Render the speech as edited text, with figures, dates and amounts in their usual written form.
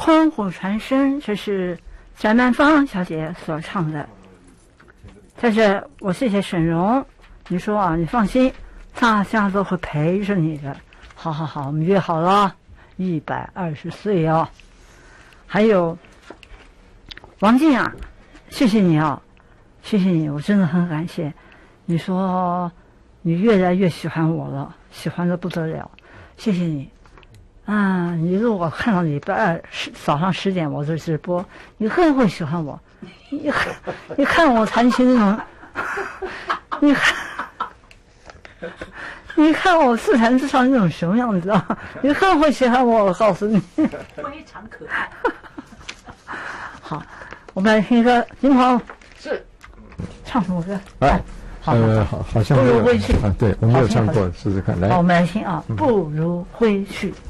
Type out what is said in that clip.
窗户传声，这是翟曼芳小姐所唱的。在这，我谢谢沈荣，你说啊，你放心，大家都会陪着你的。好好好，我们约好了，120岁哦。还有王静啊，谢谢你啊，谢谢你，我真的很感谢。你说你越来越喜欢我了，喜欢的不得了，谢谢你。啊，你如果看到礼拜二早上10点我的直播，你更会喜欢我。你看我弹琴那种，你看我自弹自唱那种什么样子啊？你更会喜欢我，我告诉你。 非常可爱。 好，我们来听歌，金黄是唱什么歌？ 哎， 好像不如回去啊，对我没有唱过，试试看。来， 好，我们来听啊，不如回去。